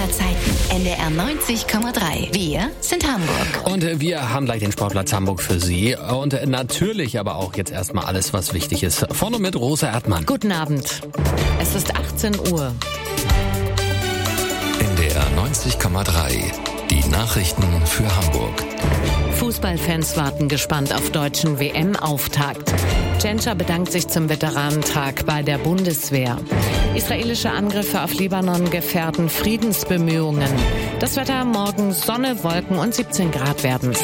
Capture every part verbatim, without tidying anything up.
aller Zeiten. N D R neunzig Komma drei. Wir sind Hamburg. Und wir haben gleich den Sportplatz Hamburg für Sie. Und natürlich aber auch jetzt erstmal alles, was wichtig ist. Vorne mit Rosa Erdmann. Guten Abend. Es ist achtzehn Uhr. N D R neunzig Komma drei. Die Nachrichten für Hamburg. Fußballfans warten gespannt auf deutschen W M-Auftakt. Tschentscher bedankt sich zum Veteranentag bei der Bundeswehr. Israelische Angriffe auf Libanon gefährden Friedensbemühungen. Das Wetter morgen Sonne, Wolken und siebzehn Grad werden's.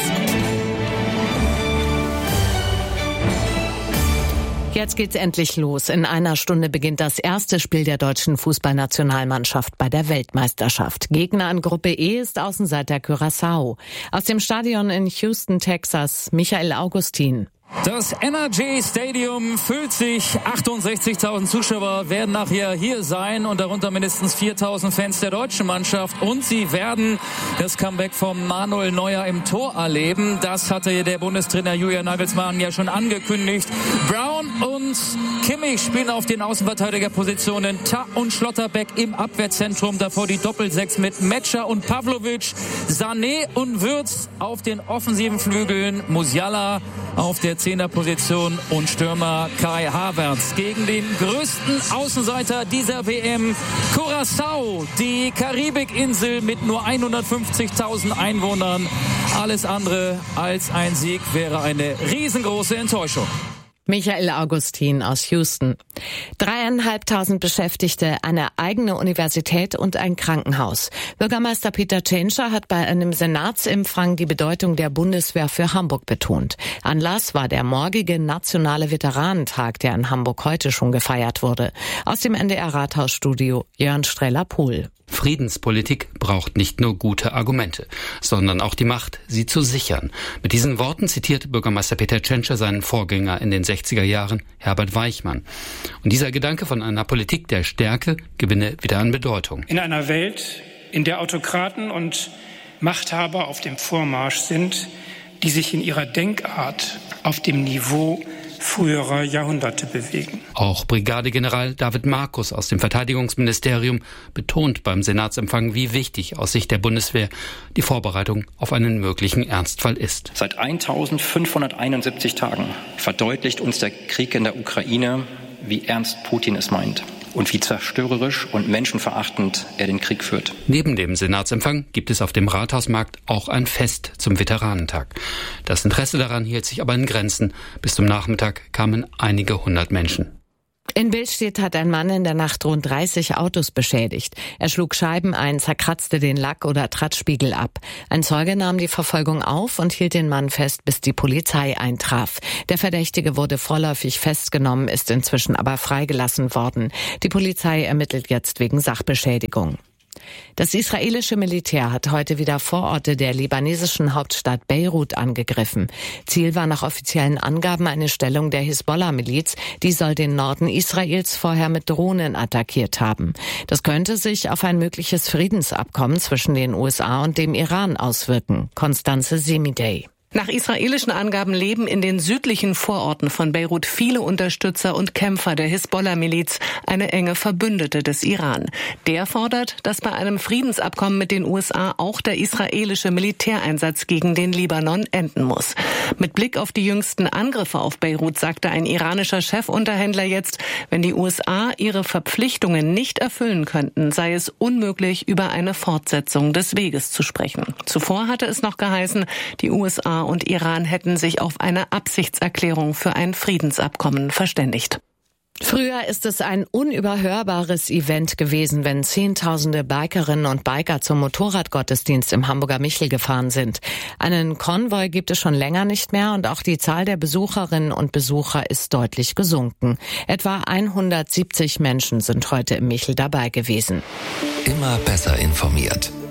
Jetzt geht's endlich los. In einer Stunde beginnt das erste Spiel der deutschen Fußballnationalmannschaft bei der Weltmeisterschaft. Gegner in Gruppe E ist Außenseiter Curaçao. Aus dem Stadion in Houston, Texas, Michael Augustin. Das N R G Stadium füllt sich. achtundsechzigtausend Zuschauer werden nachher hier sein und darunter mindestens viertausend Fans der deutschen Mannschaft. Und sie werden das Comeback von Manuel Neuer im Tor erleben. Das hatte der Bundestrainer Julian Nagelsmann ja schon angekündigt. Brown und Kimmich spielen auf den Außenverteidigerpositionen. Ta und Schlotterbeck im Abwehrzentrum. Davor die Doppelsechs mit Metscher und Pavlovic. Sané und Würz auf den offensiven Flügeln. Musiala auf der Zehnerposition und Stürmer Kai Havertz gegen den größten Außenseiter dieser W M, Curaçao, die Karibikinsel mit nur hundertfünfzigtausend Einwohnern. Alles andere als ein Sieg wäre eine riesengroße Enttäuschung. Michael Augustin aus Houston. Dreieinhalbtausend Beschäftigte, eine eigene Universität und ein Krankenhaus. Bürgermeister Peter Tschentscher hat bei einem Senatsempfang die Bedeutung der Bundeswehr für Hamburg betont. Anlass war der morgige nationale Veteranentag, der in Hamburg heute schon gefeiert wurde. Aus dem N D R Rathausstudio Jörn Streller-Pohl. Friedenspolitik braucht nicht nur gute Argumente, sondern auch die Macht, sie zu sichern. Mit diesen Worten zitiert Bürgermeister Peter Tschentscher seinen Vorgänger in den sechziger Jahren, Herbert Weichmann. Und dieser Gedanke von einer Politik der Stärke gewinne wieder an Bedeutung. In einer Welt, in der Autokraten und Machthaber auf dem Vormarsch sind, die sich in ihrer Denkart auf dem Niveau früherer Jahrhunderte bewegen. Auch Brigadegeneral David Markus aus dem Verteidigungsministerium betont beim Senatsempfang, wie wichtig aus Sicht der Bundeswehr die Vorbereitung auf einen möglichen Ernstfall ist. Seit eintausendfünfhunderteinundsiebzig Tagen verdeutlicht uns der Krieg in der Ukraine, wie ernst Putin es meint und wie zerstörerisch und menschenverachtend er den Krieg führt. Neben dem Senatsempfang gibt es auf dem Rathausmarkt auch ein Fest zum Veteranentag. Das Interesse daran hielt sich aber in Grenzen. Bis zum Nachmittag kamen einige hundert Menschen. In Billstedt hat ein Mann in der Nacht rund dreißig Autos beschädigt. Er schlug Scheiben ein, zerkratzte den Lack- oder Trattspiegel ab. Ein Zeuge nahm die Verfolgung auf und hielt den Mann fest, bis die Polizei eintraf. Der Verdächtige wurde vorläufig festgenommen, ist inzwischen aber freigelassen worden. Die Polizei ermittelt jetzt wegen Sachbeschädigung. Das israelische Militär hat heute wieder Vororte der libanesischen Hauptstadt Beirut angegriffen. Ziel war nach offiziellen Angaben eine Stellung der Hisbollah-Miliz. Die soll den Norden Israels vorher mit Drohnen attackiert haben. Das könnte sich auf ein mögliches Friedensabkommen zwischen den U S A und dem Iran auswirken. Constanze Semidey. Nach israelischen Angaben leben in den südlichen Vororten von Beirut viele Unterstützer und Kämpfer der Hisbollah-Miliz, eine enge Verbündete des Iran. Der fordert, dass bei einem Friedensabkommen mit den U S A auch der israelische Militäreinsatz gegen den Libanon enden muss. Mit Blick auf die jüngsten Angriffe auf Beirut sagte ein iranischer Chefunterhändler jetzt, wenn die U S A ihre Verpflichtungen nicht erfüllen könnten, sei es unmöglich, über eine Fortsetzung des Weges zu sprechen. Zuvor hatte es noch geheißen, die U S A und Iran hätten sich auf eine Absichtserklärung für ein Friedensabkommen verständigt. Früher ist es ein unüberhörbares Event gewesen, wenn Zehntausende Bikerinnen und Biker zum Motorradgottesdienst im Hamburger Michel gefahren sind. Einen Konvoi gibt es schon länger nicht mehr und auch die Zahl der Besucherinnen und Besucher ist deutlich gesunken. Etwa hundertsiebzig Menschen sind heute im Michel dabei gewesen. Immer besser informiert. N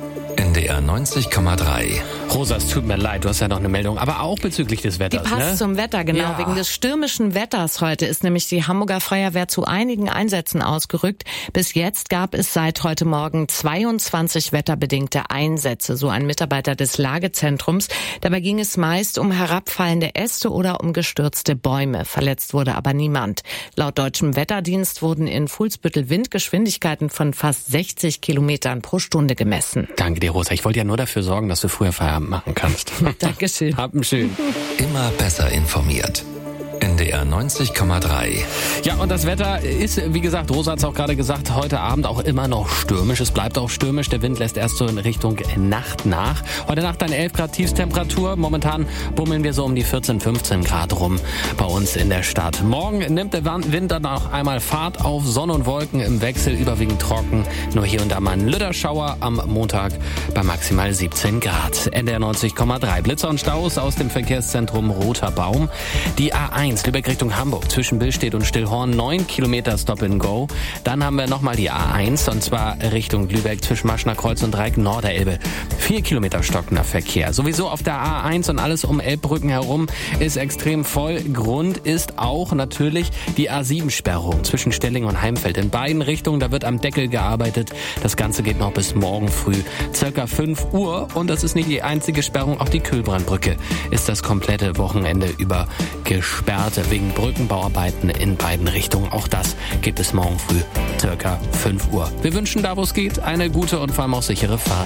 N D R neunzig Komma drei. Rosa, es tut mir leid, du hast ja noch eine Meldung, aber auch bezüglich des Wetters. Die passt ne? zum Wetter, genau. Ja. Wegen des stürmischen Wetters heute ist nämlich die Hamburger Feuerwehr zu einigen Einsätzen ausgerückt. Bis jetzt gab es seit heute Morgen zweiundzwanzig wetterbedingte Einsätze, so ein Mitarbeiter des Lagezentrums. Dabei ging es meist um herabfallende Äste oder um gestürzte Bäume. Verletzt wurde aber niemand. Laut deutschem Wetterdienst wurden in Fuhlsbüttel Windgeschwindigkeiten von fast sechzig Kilometern pro Stunde gemessen. Danke dir, Rosa. Ich wollte ja nur dafür sorgen, dass du früher Feierabend machen kannst. Dankeschön. Hab einen schönen. Immer besser informiert. N D R neunzig Komma drei. Ja, und das Wetter ist, wie gesagt, Rosa hat es auch gerade gesagt, heute Abend auch immer noch stürmisch. Es bleibt auch stürmisch. Der Wind lässt erst so in Richtung Nacht nach. Heute Nacht dann elf Grad Tiefstemperatur. Momentan bummeln wir so um die vierzehn, fünfzehn Grad rum bei uns in der Stadt. Morgen nimmt der Wind dann auch einmal Fahrt auf. Sonne und Wolken im Wechsel, überwiegend trocken. Nur hier und da mal ein Lütterschauer am Montag bei maximal siebzehn Grad. N D R neunzig Komma drei. Blitzer und Staus aus dem Verkehrszentrum Roter Baum. Die A eins. Lübeck Richtung Hamburg zwischen Billstedt und Stillhorn, neun Kilometer Stop and Go. Dann haben wir nochmal die A eins und zwar Richtung Lübeck zwischen Maschner Kreuz und Dreieck Norderelbe. vier Kilometer stockender Verkehr. Sowieso auf der A eins und alles um Elbbrücken herum ist extrem voll. Grund ist auch natürlich die A sieben Sperrung zwischen Stelling und Heimfeld. In beiden Richtungen, da wird am Deckel gearbeitet. Das Ganze geht noch bis morgen früh, circa fünf Uhr. Und das ist nicht die einzige Sperrung, auch die Kühlbrandbrücke ist das komplette Wochenende über gesperrt. Wegen Brückenbauarbeiten in beiden Richtungen. Auch das geht bis morgen früh, circa fünf Uhr. Wir wünschen da, wo es geht, eine gute und vor allem auch sichere Fahrt.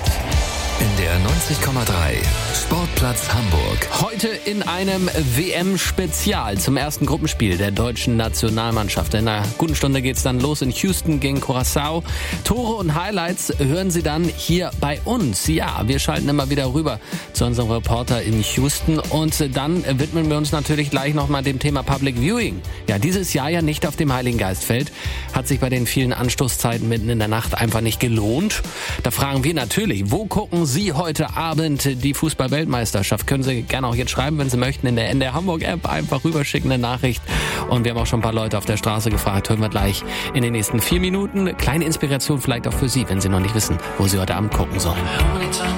N D R neunzig Komma drei. Sportplatz Hamburg. Heute in einem W M-Spezial zum ersten Gruppenspiel der deutschen Nationalmannschaft. In einer guten Stunde geht's dann los in Houston gegen Curaçao. Tore und Highlights hören Sie dann hier bei uns. Ja, wir schalten immer wieder rüber zu unserem Reporter in Houston und dann widmen wir uns natürlich gleich nochmal dem Thema Public Viewing. Ja, dieses Jahr ja nicht auf dem Heiligengeistfeld. Hat sich bei den vielen Anstoßzeiten mitten in der Nacht einfach nicht gelohnt. Da fragen wir natürlich, wo gucken Sie heute Abend die Fußball-Weltmeisterschaft? Können Sie gerne auch jetzt schreiben, wenn Sie möchten, in der N D R Hamburg-App einfach rüberschicken eine Nachricht. Und wir haben auch schon ein paar Leute auf der Straße gefragt. Hören wir gleich in den nächsten vier Minuten. Kleine Inspiration vielleicht auch für Sie, wenn Sie noch nicht wissen, wo Sie heute Abend gucken sollen.